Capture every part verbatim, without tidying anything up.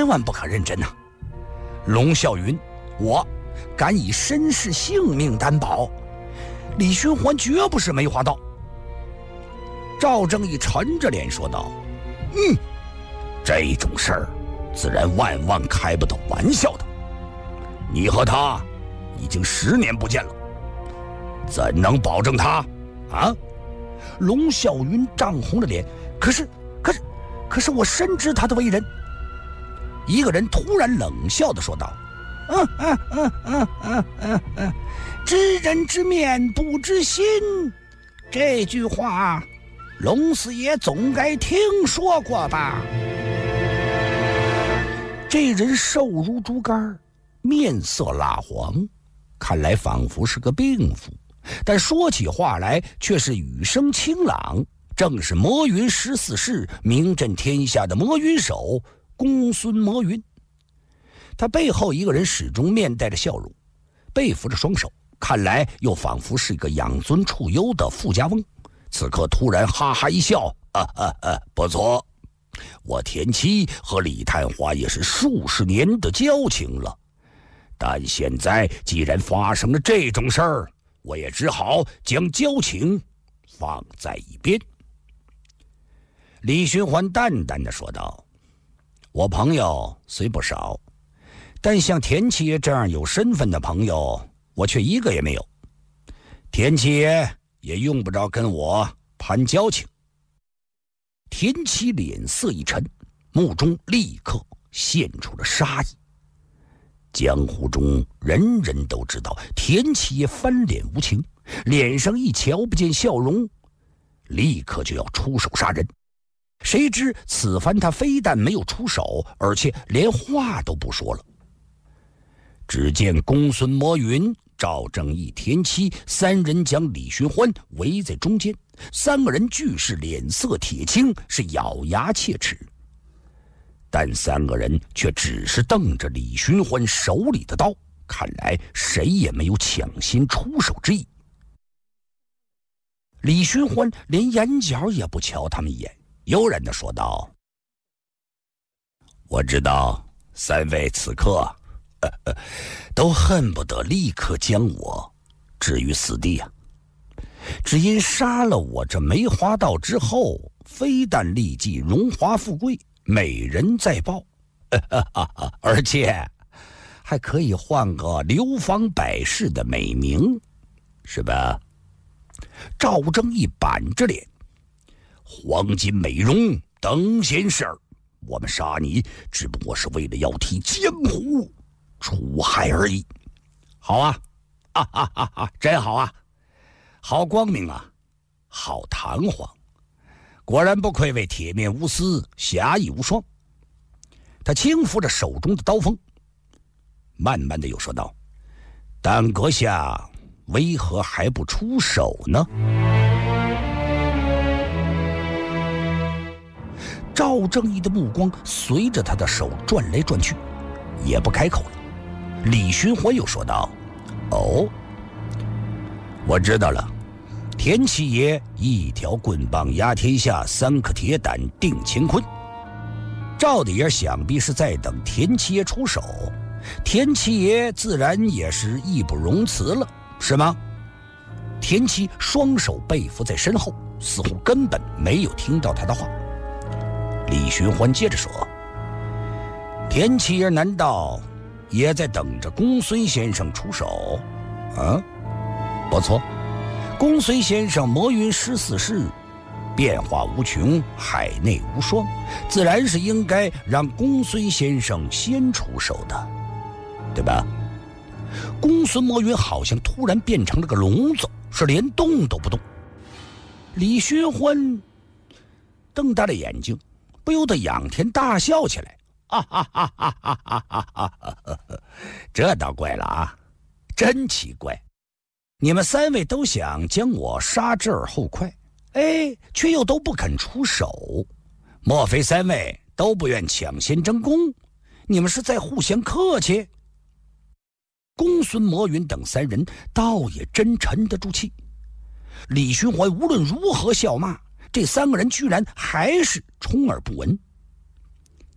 万不可认真呐、啊！龙啸云，我敢以身世性命担保，李寻欢绝不是没话道。赵正义沉着脸说道：“嗯，这种事儿，自然万万开不得玩笑的。你和他已经十年不见了，怎能保证他？啊？”龙啸云涨红了脸，可是，可是，可是我深知他的为人。一个人突然冷笑地说道：“嗯嗯嗯嗯嗯嗯嗯，知人知面不知心，这句话，龙四爷总该听说过吧？”这人瘦如竹竿，面色蜡黄，看来仿佛是个病妇，但说起话来却是语声清朗，正是魔云十四世名震天下的魔云手公孙魔云。他背后一个人始终面带着笑容，背扶着双手，看来又仿佛是一个养尊处优的富家翁。此刻突然哈哈一笑：“啊啊啊，不错，我田七和李探花也是数十年的交情了，但现在既然发生了这种事儿，我也只好将交情放在一边。”李寻欢淡淡的说道：“我朋友虽不少，但像田七爷这样有身份的朋友，我却一个也没有。田七爷也用不着跟我攀交情。”田七脸色一沉，目中立刻现出了杀意。江湖中人人都知道田七爷翻脸无情，脸上一瞧不见笑容，立刻就要出手杀人。谁知此番他非但没有出手，而且连话都不说了。只见公孙魔云、赵正义、田七三人将李寻欢围在中间，三个人俱是脸色铁青，是咬牙切齿，但三个人却只是瞪着李寻欢手里的刀，看来谁也没有抢先出手之意。李寻欢连眼角也不瞧他们一眼，悠然地说道：“我知道三位此刻呃呃都恨不得立刻将我置于死地啊！只因杀了我这梅花道之后，非但立即荣华富贵，美人在抱，而且还可以换个流芳百世的美名，是吧？”赵正义板着脸：“黄金美容等闲事儿，我们杀你只不过是为了要替江湖除害而已。”“好啊，啊啊啊啊，真好啊，好光明啊，好堂皇，果然不愧为铁面无私，侠义无双。”他轻抚着手中的刀锋，慢慢的又说道：“但阁下为何还不出手呢？”赵正义的目光随着他的手转来转去，也不开口了。李寻欢又说道：“哦，我知道了，田七爷一条棍棒压天下，三颗铁胆定乾坤。赵大爷想必是在等田七爷出手，田七爷自然也是义不容辞了，是吗？”田七双手背伏在身后，似乎根本没有听到他的话。李寻欢接着说：“田七爷难道也在等着公孙先生出手？啊，不错，公孙先生魔云十四世，变化无穷，海内无双，自然是应该让公孙先生先出手的，对吧？”公孙魔云好像突然变成了个聋子，是连动都不动。李寻欢瞪大了眼睛，不由得仰天大笑起来：“啊哈哈哈哈哈哈哈哈！这倒怪了啊，真奇怪，你们三位都想将我杀之而后快，哎，却又都不肯出手，莫非三位都不愿抢先争功？你们是在互相客气？”公孙魔云等三人倒也真沉得住气。李寻欢无论如何笑骂，这三个人居然还是充耳不闻。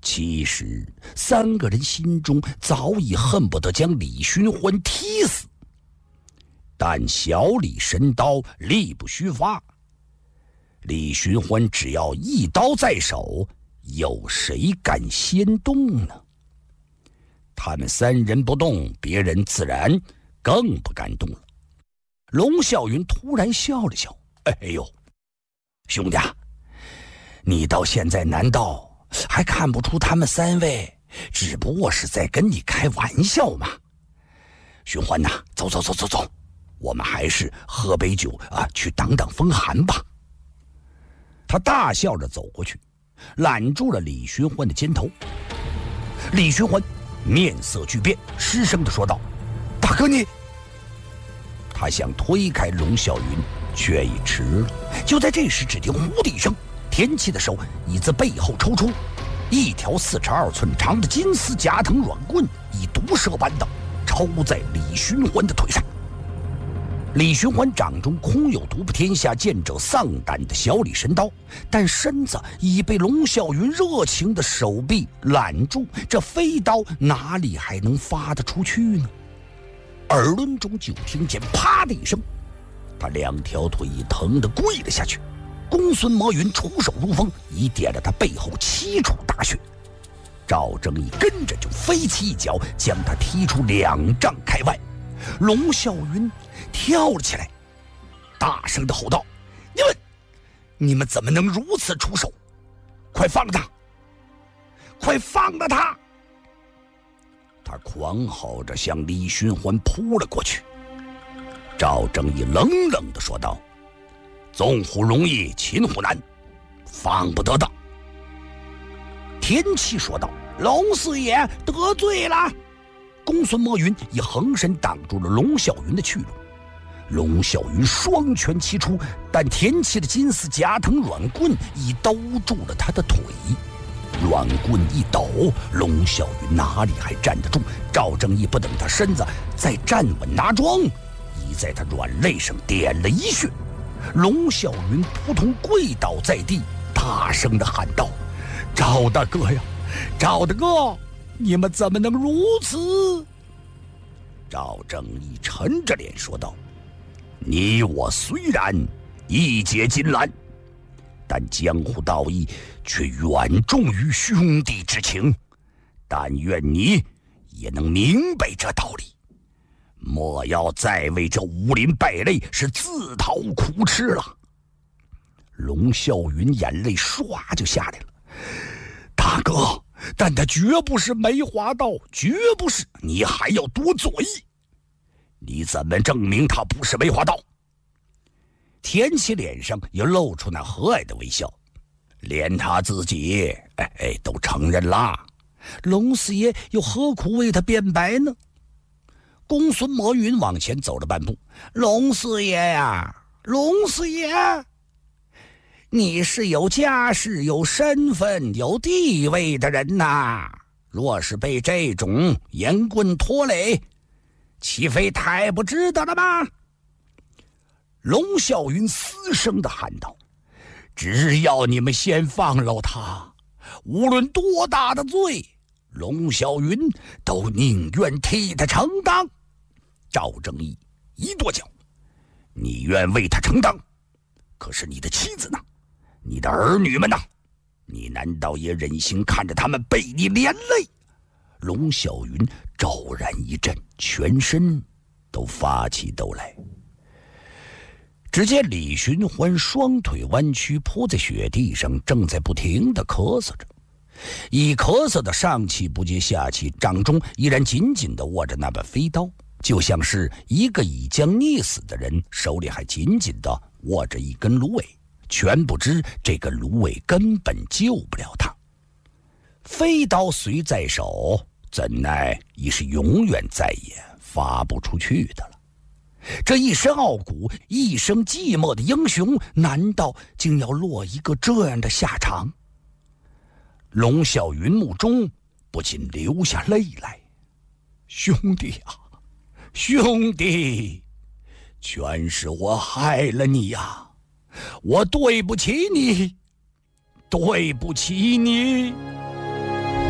其实三个人心中早已恨不得将李寻欢踢死，但小李神刀力不虚发，李寻欢只要一刀在手，有谁敢先动呢？他们三人不动，别人自然更不敢动了。龙啸云突然笑了笑：“哎呦，兄弟啊，你到现在难道还看不出他们三位只不过是在跟你开玩笑吗？寻欢呐，走走走走走，我们还是喝杯酒啊，去挡挡风寒吧。”他大笑着走过去，揽住了李寻欢的肩头。李寻欢面色巨变，失声地说道：“大哥你……”他想推开龙啸云，却已迟了。就在这时，只听呼的一声，田七的手已自背后抽出，一条四十二寸长的金丝夹藤软棍，以毒蛇般的抽在李寻欢的腿上。李寻欢掌中空有独步天下剑者丧胆的小李神刀，但身子已被龙啸云热情的手臂揽住，这飞刀哪里还能发得出去呢？耳轮中就听见啪的一声，他两条腿已疼得跪了下去。公孙魔云出手如风，已点了他背后七处大穴。赵正义跟着就飞起一脚，将他踢出两丈开外。龙啸云跳了起来，大声地吼道：“你们，你们怎么能如此出手？快放了他！快放了他！”他狂吼着向李寻欢扑了过去。赵正义冷冷地说道：“纵虎容易擒虎难，放不得的。”田七说道：“龙四爷得罪了。”公孙魔云以横身挡住了龙啸云的去路。龙啸云双拳齐出，但田七的金丝夹藤软棍已兜住了他的腿。软棍一抖，龙啸云哪里还站得住？赵正义不等他身子再站稳拿桩，已在他软肋上点了一穴。龙啸云扑通跪倒在地，大声地喊道：“赵大哥呀，赵大哥，你们怎么能如此？”赵正义沉着脸说道：“你我虽然义结金兰，但江湖道义却远重于兄弟之情。但愿你也能明白这道理，莫要再为这武林败类是自讨苦吃了。”龙啸云眼泪唰就下来了：“大哥，但他绝不是梅花道，绝不是！你还要多嘴？你怎么证明他不是梅花道？”田七脸上也露出那和蔼的微笑，连他自己哎哎都承认啦，龙四爷又何苦为他辩白呢？公孙魔云往前走了半步：“龙四爷呀，龙四爷，你是有家世、有身份、有地位的人呐，若是被这种严棍拖累，岂非太不值得了吗？”龙啸云嘶声地喊道：“只要你们先放了他，无论多大的罪，龙啸云都宁愿替他承担。”赵正义一跺脚：“你愿为他承担，可是你的妻子呢？你的儿女们呢？你难道也忍心看着他们被你连累？”龙啸云骤然一震，全身都发起抖来。只见李寻欢双腿弯曲扑在雪地上，正在不停地咳嗽着，已咳嗽的上气不接下气，掌中依然紧紧地握着那把飞刀，就像是一个已将溺死的人手里还紧紧地握着一根芦苇，全不知这根芦苇根本救不了他。飞刀虽在手，怎奈已是永远再也发不出去的了。这一身傲骨、一生寂寞的英雄，难道竟要落一个这样的下场？龙啸云目中不禁流下泪来：“兄弟啊，兄弟，全是我害了你呀！我对不起你，对不起你。”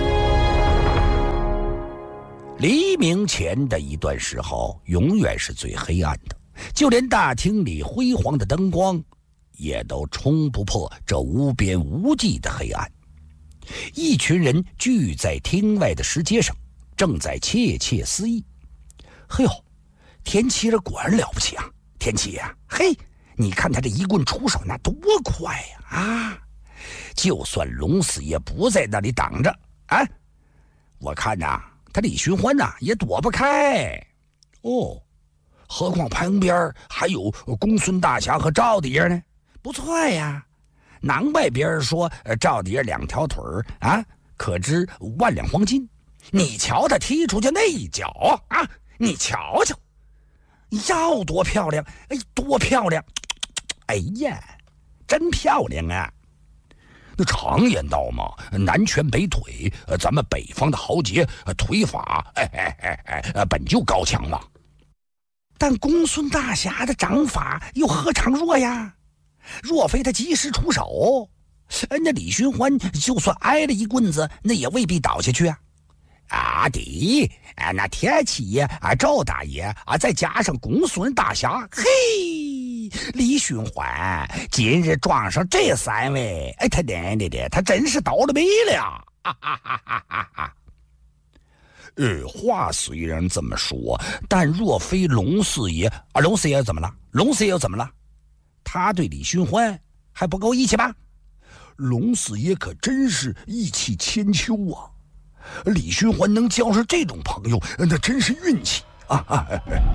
黎明前的一段时候永远是最黑暗的，就连大厅里辉煌的灯光也都冲不破这无边无际的黑暗。一群人聚在厅外的石阶上，正在窃窃私议。嘿呦，田七这果然了不起啊！田七呀、啊，嘿，你看他这一棍出手那多快呀！啊，就算龙四爷不在那里挡着啊，我看呐、啊，他李寻欢呐、啊、也躲不开。哦，何况旁边还有公孙大侠和赵底儿呢，不错呀。难怪别人说赵底儿两条腿儿啊，可值万两黄金。你瞧他踢出去那一脚啊，你瞧瞧，要多漂亮！哎，多漂亮！哎呀，真漂亮啊！那常言道嘛，南拳北腿，咱们北方的豪杰腿法，哎哎哎哎，本就高强嘛。但公孙大侠的掌法又何尝弱呀？若非他及时出手，那李寻欢就算挨了一棍子，那也未必倒下去啊！啊的，啊那田七爷啊，赵大爷啊，再加上公孙大侠，嘿，李寻欢今日撞上这三位，哎，他的的的，他真是倒了霉了！哈哈哈哈哈哈！呃，话虽然这么说，但若非龙四爷啊，龙四爷怎么了？龙四爷又怎么了？他对李寻欢还不够义气吧？龙四爷可真是义气千秋啊！李寻欢能交上这种朋友，那真是运气啊！啊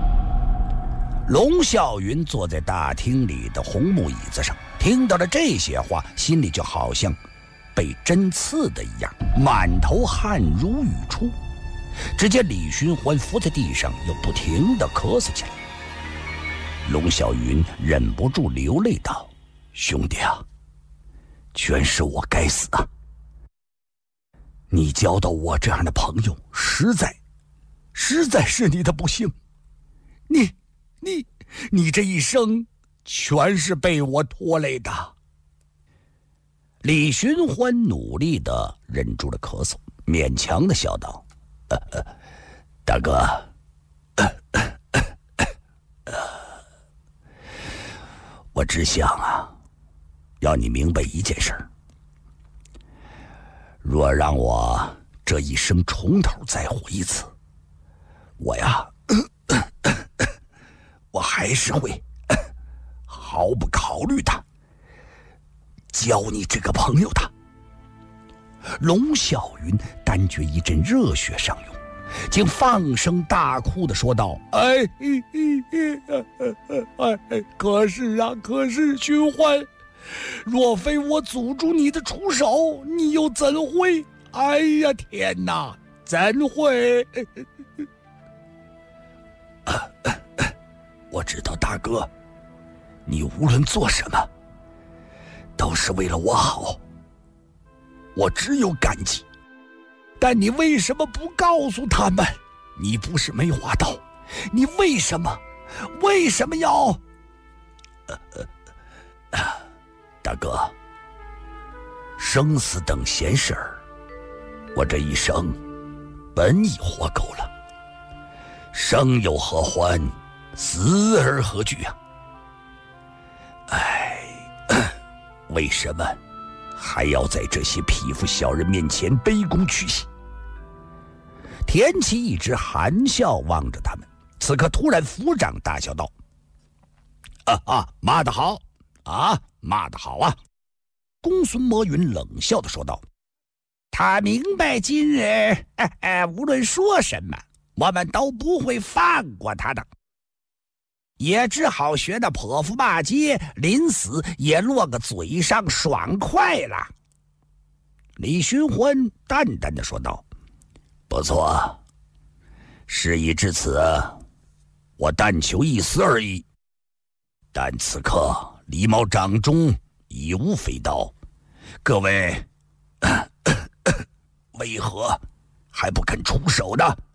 龙啸云坐在大厅里的红木椅子上，听到了这些话，心里就好像被针刺的一样，满头汗如雨出。只见李寻欢伏在地上，又不停地咳嗽起来。龙啸云忍不住流泪道：“兄弟啊，全是我该死啊！你交到我这样的朋友，实在，实在是你的不幸。你，你，你这一生全是被我拖累的。”李寻欢努力地忍住了咳嗽，勉强地笑道：“呃呃，大哥，呃呃呃，我只想啊，要你明白一件事儿。若让我这一生从头再活一次，我呀，我还是会毫不考虑的交你这个朋友的。”龙啸云感觉一阵热血上涌，竟放声大哭地说道：“哎，哎，可是啊，可是寻欢，若非我阻住你的出手，你又怎会？哎呀，天哪，怎会？”我知道大哥，你无论做什么，都是为了我好，我只有感激。但你为什么不告诉他们？你不是梅花刀，你为什么，为什么要……呃呃，大哥，生死等闲事儿，我这一生本已活够了，生有何欢，死而何惧啊？哎，为什么还要在这些匹夫小人面前卑躬屈膝？田七一直含笑望着他们，此刻突然抚掌大笑道：“啊啊，骂得好啊，骂得好啊！”公孙魔云冷笑地说道：“他明白今日哎哎，无论说什么，我们都不会放过他的，也只好学那泼妇骂街，临死也落个嘴上爽快了。”李寻欢淡淡的说道：“不错，事已至此，我但求一死而已。但此刻狸猫掌中已无飞刀，各位咳咳为何还不肯出手呢？”